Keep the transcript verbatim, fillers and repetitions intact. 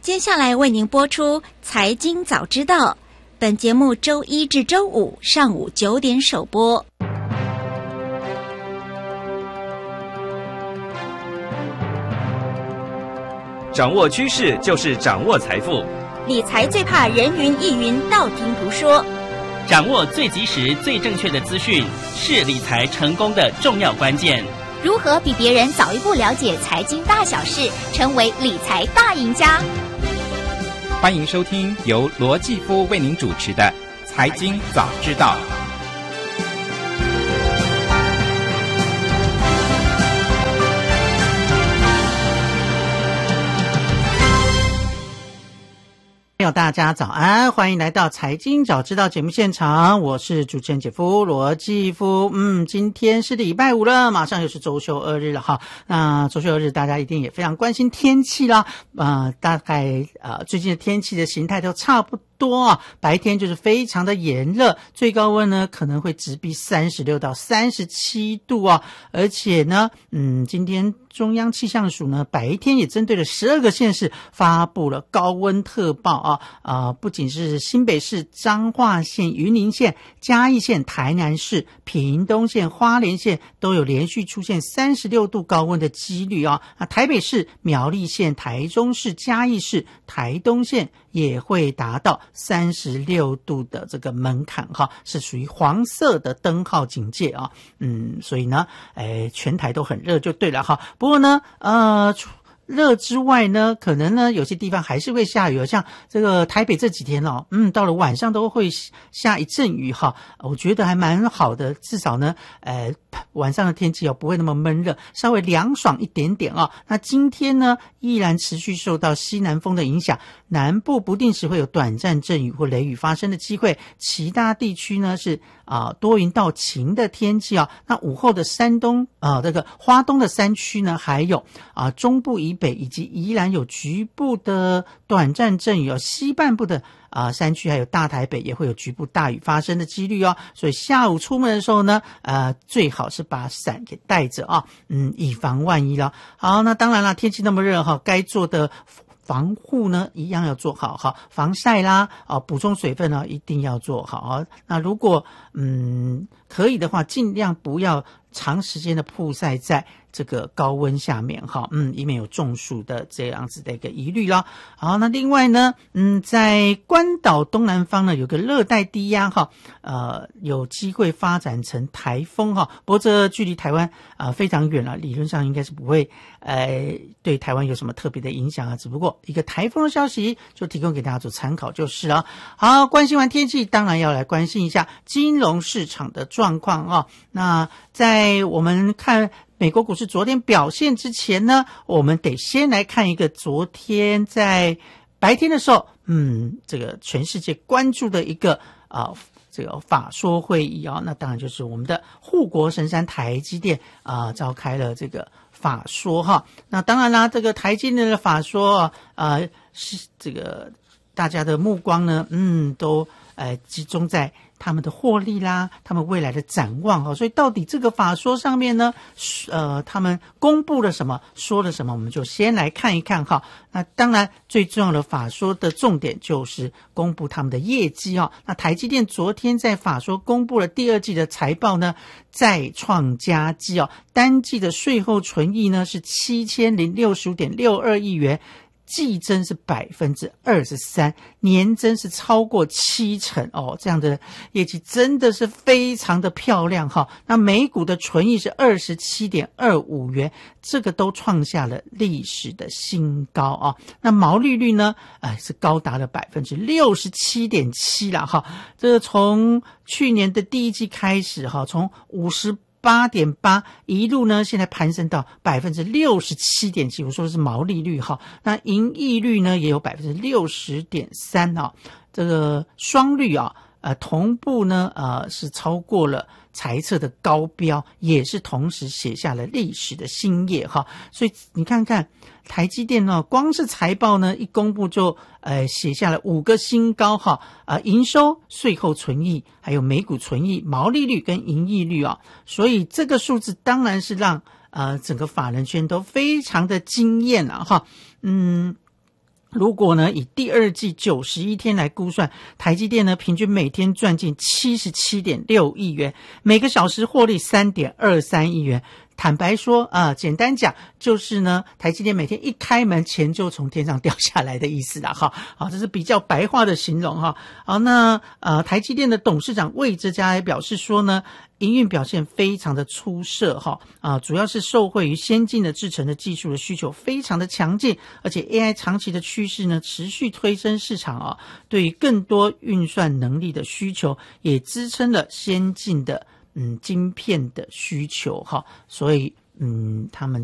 接下来为您播出财经早知道，本节目周一至周五上午九点首播。 掌握趋势就是掌握财富， 理财最怕人云亦云，道听途说。 掌握最及时、最正确的资讯，是理财成功的重要关键。 如何比别人早一步了解财经大小事，成为理财大赢家？ 欢迎收听由罗继夫为您主持的《财经早知道》。 朋友大家早安，欢迎来到财经早知道节目现场，我是主持人姐夫罗继夫。嗯，今天是礼拜五了，马上又是周休二日了哈。那周休二日大家一定也非常关心天气啦，呃，大概呃最近的天气的形态都差不多。多啊，白天就是非常的炎热，最高温呢可能会直逼三十六到三十七度啊，而且呢，嗯，今天中央气象署呢白天也针对了十二个县市发布了高温特报啊，啊，不仅是新北市、彰化县、云林县、嘉义县、台南市、屏东县、花莲县都有连续出现三十六度高温的几率啊，啊，台北市、苗栗县、台中市、嘉义市、台东县也会达到三十六度的这个门槛哈，是属于黄色的灯号警戒啊。嗯，所以呢，哎，全台都很热就对了哈。不过呢，呃。热之外呢，可能呢有些地方还是会下雨，像这个台北这几天哦，嗯，到了晚上都会下一阵雨哈，我觉得还蛮好的，至少呢，呃，晚上的天气哦不会那么闷热，稍微凉爽一点点哦。那今天呢，依然持续受到西南风的影响，南部不定时会有短暂阵雨或雷雨发生的机会，其他地区呢是啊、呃、多云到晴的天气啊、哦。那午后的山东啊、呃、这个花东的山区呢，还有啊、呃、中部以北以及宜兰有局部的短暂阵雨哦，西半部的啊、呃、山区还有大台北也会有局部大雨发生的几率哦，所以下午出门的时候呢，呃最好是把伞给带着啊，嗯，以防万一了。好，那当然了，天气那么热哈，该做的防护呢一样要做好哈，防晒啦啊，补充水分呢一定要做好啊。那如果嗯可以的话，尽量不要长时间的曝晒在这个高温下面哈，嗯，以免有中暑的这样子的一个疑虑啦。好，那另外呢，嗯，在关岛东南方呢有个热带低压哈，呃，有机会发展成台风哈。不过这距离台湾啊、呃、非常远了，理论上应该是不会呃对台湾有什么特别的影响啊。只不过一个台风的消息就提供给大家做参考就是了。好，关心完天气，当然要来关心一下金融市场的状况啊。那在我们看美国股市昨天表现之前呢，我们得先来看一个昨天在白天的时候，嗯，这个全世界关注的一个啊、呃、这个法说会议啊，那当然就是我们的护国神山台积电啊、呃、召开了这个法说哈。那当然啦，这个台积电的法说啊，呃是这个大家的目光呢，嗯，都呃集中在他们的获利啦，他们未来的展望哦，所以到底这个法说上面呢，呃，他们公布了什么，说了什么，我们就先来看一看哈。那当然，最重要的法说的重点就是公布他们的业绩哦。那台积电昨天在法说公布了第二季的财报呢，再创佳绩哦，单季的税后纯益呢是七千零六十五点六二亿元。季增是百分之二十三，年增是超过七成哦，这样的业绩真的是非常的漂亮哈。那每股的纯益是二十七点二五元，这个都创下了历史的新高啊。那毛利率呢，哎是高达了百分之六十七点七了哈。这个从去年的第一季开始哈，从五十。八点八一路呢，现在攀升到百分之六十七点七，我说的是毛利率哈。那盈利率呢也有百分之六十点三啊，这个双率啊，呃，同步呢呃是超过了财测的高标，也是同时写下了历史的新页哈。所以你看看台积电呢，光是财报呢一公布就呃写下了五个新高哈，啊、呃、营收、税后纯益、还有每股纯益、毛利率跟盈利率啊，所以这个数字当然是让呃整个法人圈都非常的惊艳啊哈，嗯。 如果呢以第二季九十一天来估算，台积电呢平均每天赚进 七十七点六亿元，每个小时获利 三点二三亿元。坦白说啊、呃，简单讲就是呢，台积电每天一开门钱就从天上掉下来的意思啦哈。好，这是比较白话的形容哈。好，那呃，台积电的董事长魏哲家也表示说呢，营运表现非常的出色哈啊、呃，主要是受惠于先进的制程的技术的需求非常的强劲，而且 A I 长期的趋势呢持续推升市场啊、哦，对于更多运算能力的需求，也支撑了先进的嗯晶片的需求哈，所以嗯他们